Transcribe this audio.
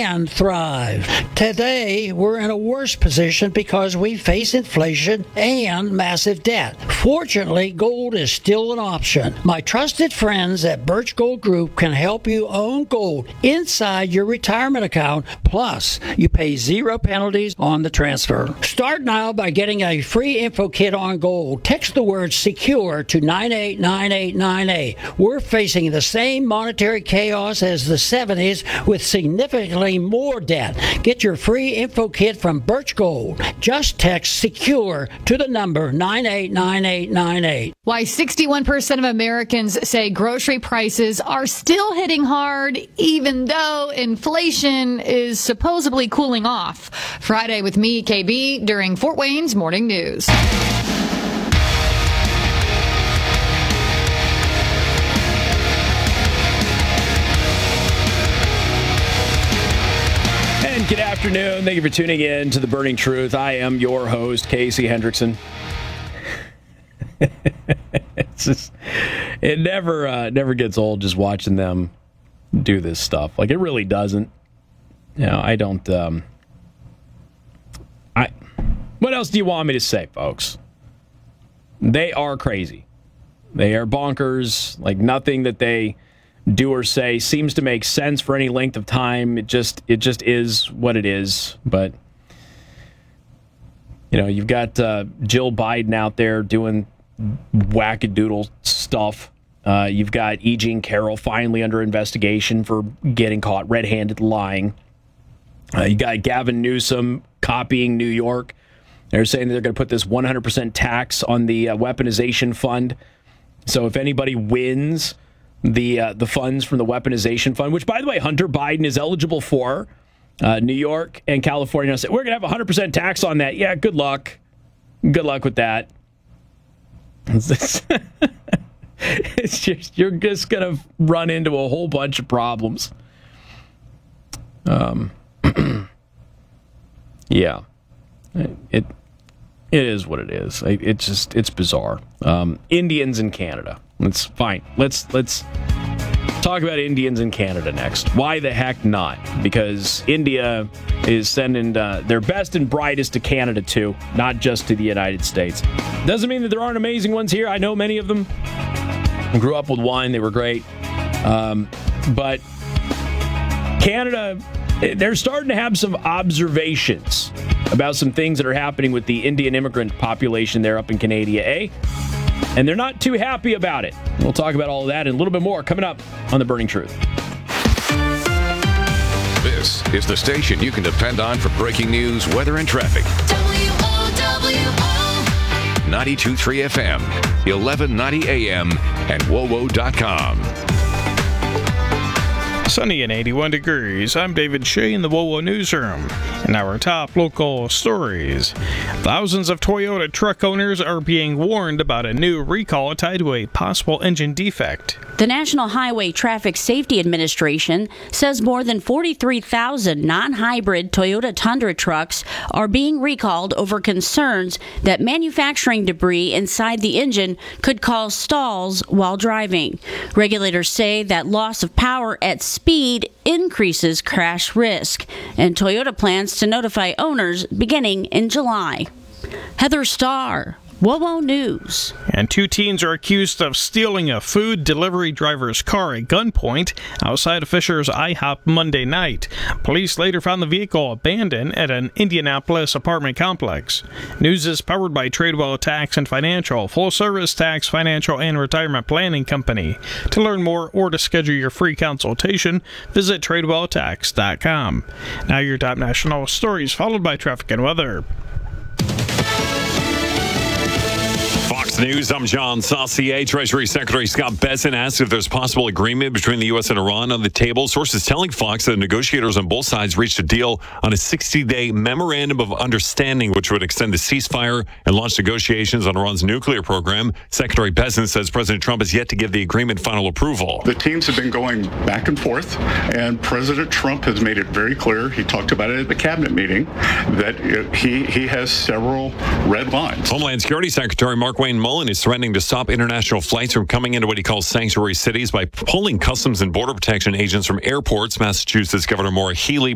and thrive. Today, we're in a worse position because we face inflation and massive debt. Fortunately, gold is still an option. My trusted friends at Birch Gold Group can help you own gold inside your retirement account. Plus, you pay 0 penalties on the transfer. Start now by getting a free info kit on gold. Text the word SECURE to 989898. We're facing the same monetary chaos as the 70s with significantly more debt. Get your free info kit from Birch Gold. Just text SECURE to the number 989898. Why 61% of Americans say grocery prices are still hitting hard, even though inflation is supposedly cooling off. Friday with me, KB, during Fort Wayne's Morning News. Good afternoon. Thank you for tuning in to The Burning Truth. I am your host, Casey Hendrickson. It never gets old just watching them do this stuff. Like, it really doesn't. You know, I don't. What else do you want me to say, folks? They are crazy. They are bonkers. Like, nothing that they do or say seems to make sense for any length of time. It just is what it is. But, you know, you've got Jill Biden out there doing wackadoodle stuff. You've got E. Jean Carroll finally under investigation for getting caught red-handed lying. You got Gavin Newsom copying New York. They're saying that they're going to put this 100% tax on the weaponization fund. So if anybody wins the funds from the weaponization fund, which, by the way, Hunter Biden is eligible for, New York and California say, we're going to have 100% tax on that. Yeah, good luck. Good luck with that. It's just, you're just going to run into a whole bunch of problems. Yeah. It is what it is. It's bizarre. Indians in Canada. It's fine. Let's talk about Indians in Canada next. Why the heck not? Because India is sending their best and brightest to Canada too, not just to the United States. Doesn't mean that there aren't amazing ones here. I know many of them. I grew up with one. They were great. But Canada, they're starting to have some observations about some things that are happening with the Indian immigrant population there up in Canada, eh? And they're not too happy about it. We'll talk about all of that and a little bit more coming up on The Burning Truth. This is the station you can depend on for breaking news, weather, and traffic. WOWO 92.3 FM, 1190 AM, and WOWO.com. Sunny and 81 degrees. I'm David Shea in the WOWO Newsroom. And our top local stories. Thousands of Toyota truck owners are being warned about a new recall tied to a possible engine defect. The National Highway Traffic Safety Administration says more than 43,000 non-hybrid Toyota Tundra trucks are being recalled over concerns that manufacturing debris inside the engine could cause stalls while driving. Regulators say that loss of power at speed increases crash risk, and Toyota plans to notify owners beginning in July. Heather Starr, WOWO News. And 2 teens are accused of stealing a food delivery driver's car at gunpoint outside of Fisher's IHOP Monday night. Police later found the vehicle abandoned at an Indianapolis apartment complex. News is powered by Tradewell Tax and Financial, full-service tax, financial, and retirement planning company. To learn more or to schedule your free consultation, visit TradewellTax.com. Now your top national stories, followed by traffic and weather. Fox News, I'm John Saucier. Treasury Secretary Scott Bessent asked if there's possible agreement between the U.S. and Iran on the table. Sources telling Fox that negotiators on both sides reached a deal on a 60-day memorandum of understanding, which would extend the ceasefire and launch negotiations on Iran's nuclear program. Secretary Bessent says President Trump has yet to give the agreement final approval. The teams have been going back and forth, and President Trump has made it very clear, he talked about it at the cabinet meeting, that he has several red lines. Homeland Security Secretary Markwayne Mullin is threatening to stop international flights from coming into what he calls sanctuary cities by pulling Customs and Border Protection agents from airports. Massachusetts Governor Maura Healey